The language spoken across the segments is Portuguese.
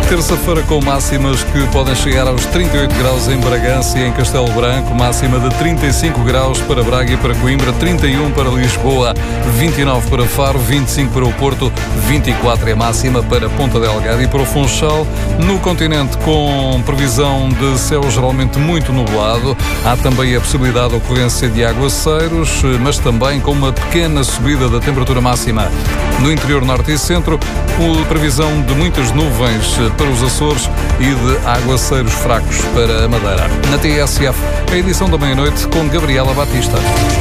Terça-feira com máximas que podem chegar aos 38 graus em Bragança e em Castelo Branco, máxima de 35 graus para Braga e para Coimbra, 31 para Lisboa, 29 para Faro, 25 para o Porto, 24 é máxima para Ponta Delgada e para o Funchal. No continente, com previsão de céu geralmente muito nublado, há também a possibilidade de ocorrência de aguaceiros, mas também com uma pequena subida da temperatura máxima. No interior norte e centro, com previsão de muitas nuvens para os Açores e de aguaceiros fracos para a Madeira. Na TSF, a edição da meia-noite com Gabriela Batista.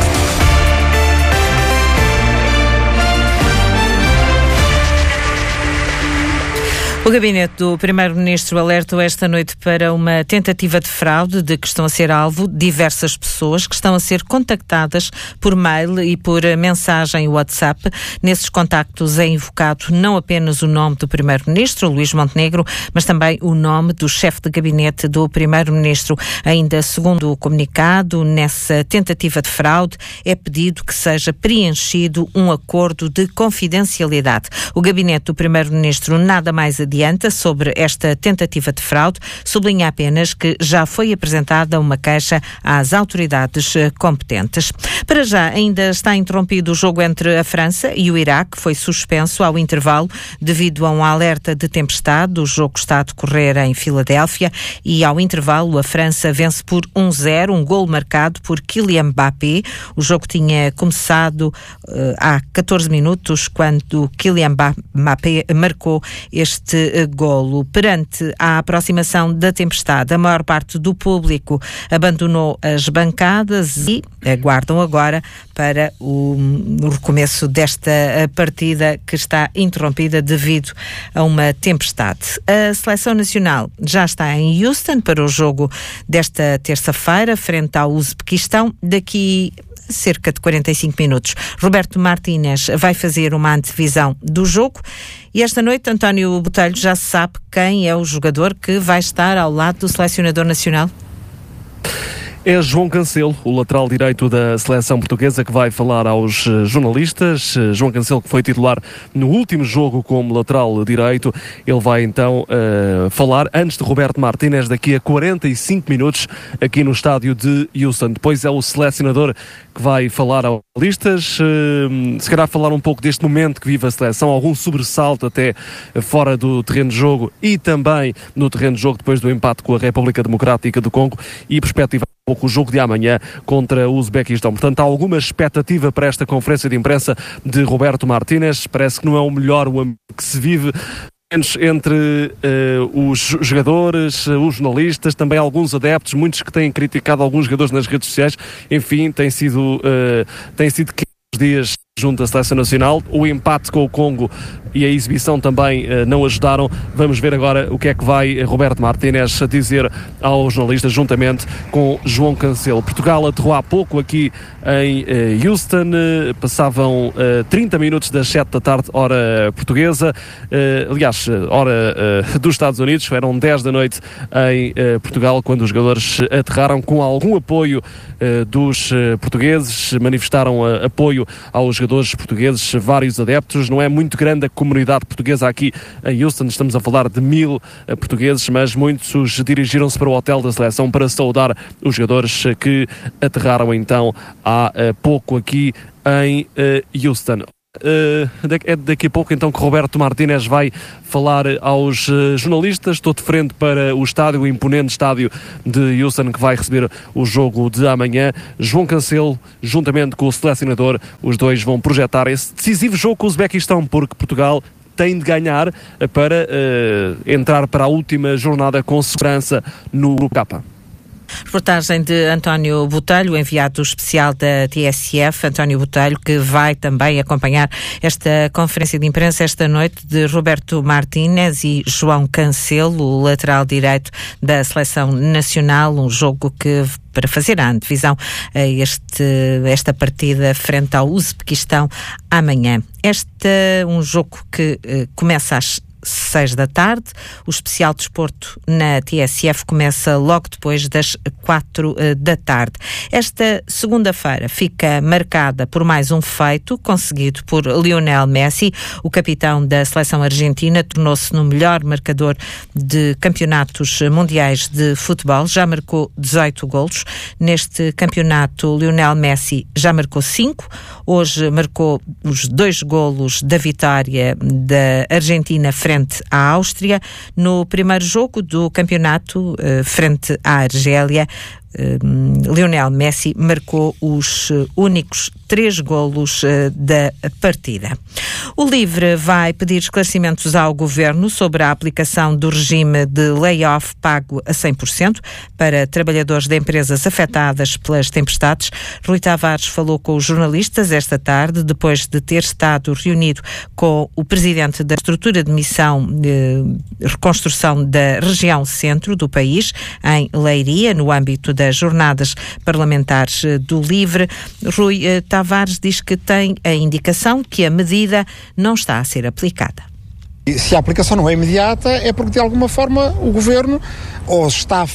O gabinete do Primeiro-Ministro alertou esta noite para uma tentativa de fraude de que estão a ser alvo diversas pessoas que estão a ser contactadas por mail e por mensagem WhatsApp. Nesses contactos é invocado não apenas o nome do Primeiro-Ministro, Luís Montenegro, mas também o nome do chefe de gabinete do Primeiro-Ministro. Ainda segundo o comunicado, nessa tentativa de fraude é pedido que seja preenchido um acordo de confidencialidade. O gabinete do Primeiro-Ministro nada mais adianta sobre esta tentativa de fraude, sublinha apenas que já foi apresentada uma queixa às autoridades competentes. Para já, ainda está interrompido o jogo entre a França e o Iraque, foi suspenso ao intervalo devido a um alerta de tempestade. O jogo está a decorrer em Filadélfia e ao intervalo a França vence por 1-0, um golo marcado por Kylian Mbappé. O jogo tinha começado há 14 minutos quando Kylian Mbappé marcou este golo. Perante a aproximação da tempestade, a maior parte do público abandonou as bancadas e aguardam agora para o recomeço desta partida que está interrompida devido a uma tempestade. A Seleção Nacional já está em Houston para o jogo desta terça-feira, frente ao Uzbequistão, daqui cerca de 45 minutos. Roberto Martínez vai fazer uma antevisão do jogo e esta noite António Botelho já sabe quem é o jogador que vai estar ao lado do selecionador nacional? É João Cancelo, o lateral direito da seleção portuguesa, que vai falar aos jornalistas. João Cancelo, que foi titular no último jogo como lateral direito, ele vai então falar antes de Roberto Martínez daqui a 45 minutos aqui no estádio de Houston. Depois é o selecionador que vai falar aos jornalistas, se calhar falar um pouco deste momento que vive a seleção, algum sobressalto até fora do terreno de jogo e também no terreno de jogo depois do empate com a República Democrática do Congo e perspectiva o jogo de amanhã contra o Uzbequistão. Portanto, há alguma expectativa para esta conferência de imprensa de Roberto Martínez. Parece que não é o melhor o ambiente que se vive entre os jogadores, os jornalistas, também alguns adeptos, muitos que têm criticado alguns jogadores nas redes sociais. Enfim, tem sido dias junto à Seleção Nacional. O empate com o Congo e a exibição também não ajudaram. Vamos ver agora o que é que vai Roberto Martínez dizer aos jornalistas juntamente com João Cancelo. Portugal aterrou há pouco aqui em Houston, passavam 30 minutos das 7 da tarde, hora portuguesa, aliás, hora dos Estados Unidos, eram 10 da noite em Portugal, quando os jogadores aterraram com algum apoio dos portugueses, manifestaram apoio aos jogadores portugueses, vários adeptos. Não é muito grande a comunidade portuguesa aqui em Houston, estamos a falar de 1000 portugueses, mas muitos dirigiram-se para o hotel da seleção para saudar os jogadores que aterraram então há pouco aqui em Houston. É daqui a pouco então que Roberto Martínez vai falar aos jornalistas. Estou de frente para o estádio, o imponente estádio de Houston, que vai receber o jogo de amanhã. João Cancelo, juntamente com o selecionador, os dois vão projetar esse decisivo jogo com o Uzbequistão, porque Portugal tem de ganhar para entrar para a última jornada com segurança no Grupo K. Reportagem de António Botelho, enviado especial da TSF. António Botelho, que vai também acompanhar esta conferência de imprensa esta noite de Roberto Martínez e João Cancelo, o lateral direito da Seleção Nacional, um jogo que para fazer a antevisão a esta partida frente ao Uzbequistão amanhã. Um jogo que começa às 6 da tarde. O especial desporto na TSF começa logo depois das 4 da tarde. Esta segunda-feira fica marcada por mais um feito conseguido por Lionel Messi. O capitão da seleção argentina tornou-se no melhor marcador de campeonatos mundiais de futebol. Já marcou 18 golos. Neste campeonato, Lionel Messi já marcou 5. Hoje marcou os 2 golos da vitória da Argentina frente à Áustria. No primeiro jogo do campeonato, frente à Argélia, Lionel Messi marcou os únicos 3 golos da partida. O LIVRE vai pedir esclarecimentos ao Governo sobre a aplicação do regime de layoff pago a 100% para trabalhadores de empresas afetadas pelas tempestades. Rui Tavares falou com os jornalistas esta tarde, depois de ter estado reunido com o presidente da estrutura de missão de reconstrução da região centro do país, em Leiria, no âmbito das jornadas parlamentares do LIVRE. Rui Tavares diz que tem a indicação que a medida não está a ser aplicada. Se a aplicação não é imediata, é porque de alguma forma o Governo ou se está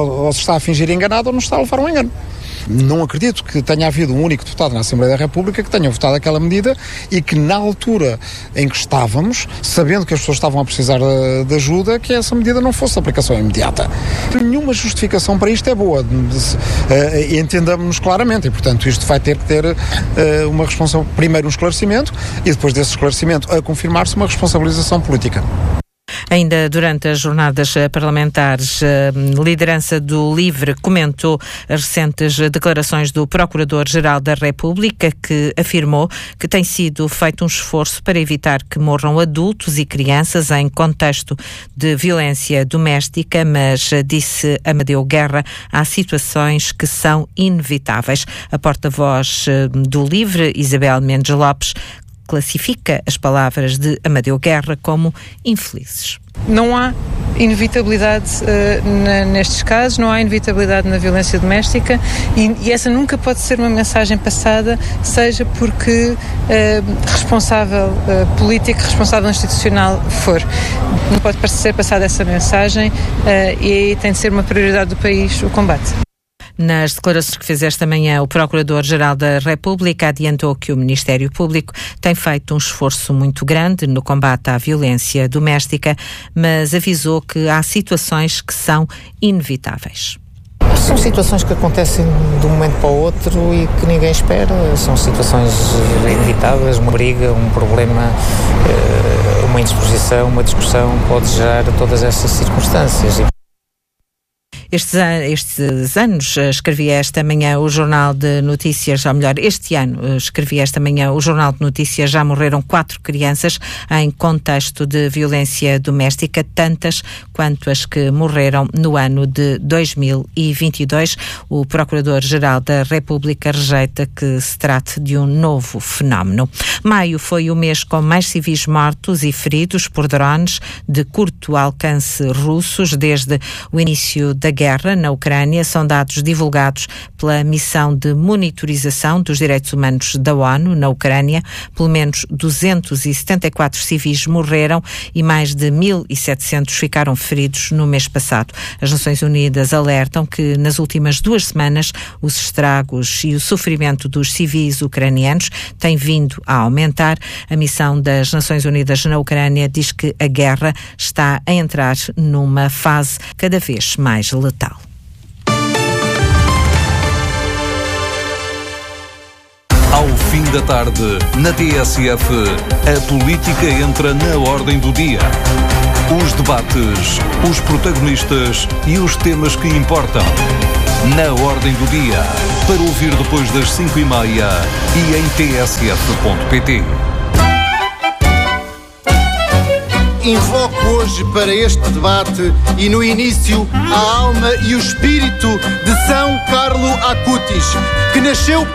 a fingir enganado ou não está a levar um engano. Não acredito que tenha havido um único deputado na Assembleia da República que tenha votado aquela medida e que na altura em que estávamos, sabendo que as pessoas estavam a precisar de ajuda, que essa medida não fosse de aplicação imediata. Nenhuma justificação para isto é boa, entendamos-nos claramente, e portanto isto vai ter que ter uma responsabilidade, primeiro um esclarecimento e depois desse esclarecimento a confirmar-se uma responsabilização política. Ainda durante as jornadas parlamentares, a liderança do LIVRE comentou as recentes declarações do Procurador-Geral da República, que afirmou que tem sido feito um esforço para evitar que morram adultos e crianças em contexto de violência doméstica, mas, disse Amadeu Guerra, há situações que são inevitáveis. A porta-voz do LIVRE, Isabel Mendes Lopes, classifica as palavras de Amadeu Guerra como infelizes. Não há inevitabilidade nestes casos, não há inevitabilidade na violência doméstica e essa nunca pode ser uma mensagem passada, seja porque responsável político, responsável institucional for. Não pode ser passada essa mensagem e tem de ser uma prioridade do país o combate. Nas declarações que fez esta manhã, o Procurador-Geral da República adiantou que o Ministério Público tem feito um esforço muito grande no combate à violência doméstica, mas avisou que há situações que são inevitáveis. São situações que acontecem de um momento para o outro e que ninguém espera. São situações inevitáveis, uma briga, um problema, uma indisposição, uma discussão pode gerar todas essas circunstâncias. Estes anos, escrevia esta manhã o Jornal de Notícias, ou melhor, este ano, escrevia esta manhã o Jornal de Notícias, já morreram 4 crianças em contexto de violência doméstica, tantas quanto as que morreram no ano de 2022. O Procurador-Geral da República rejeita que se trate de um novo fenómeno. Maio foi o mês com mais civis mortos e feridos por drones de curto alcance russos desde o início da guerra na Ucrânia. São dados divulgados pela Missão de Monitorização dos Direitos Humanos da ONU na Ucrânia. Pelo menos 274 civis morreram e mais de 1.700 ficaram feridos no mês passado. As Nações Unidas alertam que nas últimas 2 semanas os estragos e o sofrimento dos civis ucranianos têm vindo a aumentar. A Missão das Nações Unidas na Ucrânia diz que a guerra está a entrar numa fase cada vez mais letal. Ao fim da tarde, na TSF, a política entra na ordem do dia. Os debates, os protagonistas e os temas que importam. Na ordem do dia, para ouvir depois das 5:30 e em tsf.pt. Invoco hoje para este debate e no início a alma e o espírito de São Carlo Acutis, que nasceu